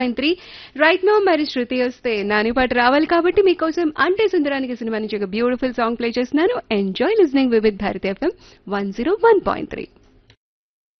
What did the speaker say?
3 right now మరి శృతి వస్తే నాని పాట రావాలి కాబట్టి మీకోసం అంటే సుందరానికి సినిమా నుంచి ఒక బ్యూటిఫుల్ సాంగ్ ప్లే చేస్తున్నాను enjoy listening with Bharati FM 101.3